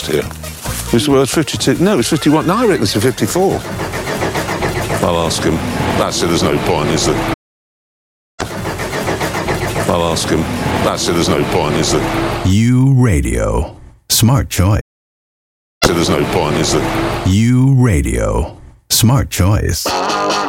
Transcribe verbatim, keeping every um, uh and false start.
here. Was the word fifty-two? No, it's fifty-one. No, I reckon it's a fifty-four. I'll ask him. That's it, there's no point, is there? I'll ask him. That's it, there's no point, is there? U Radio. Smart choice. That's it, there's no point, is there? U Radio. Smart choice.